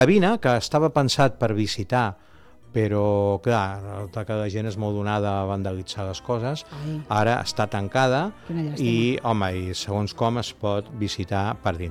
cabina que estava pensat per visitar, però clar, resulta que la gent és molt donada a vandalitzar les coses. Ara està tancada i, home, i segons com es pot visitar per dins.